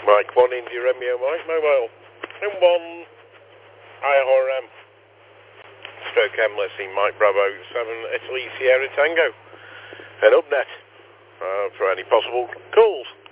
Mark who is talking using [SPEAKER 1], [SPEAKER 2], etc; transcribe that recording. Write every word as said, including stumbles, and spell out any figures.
[SPEAKER 1] Mike one, India Romeo, Mike Mobile. M one, I R M. Stroke M, let's see, Mike Bravo seven, Italy Sierra Tango. And UpNet uh, for any possible calls.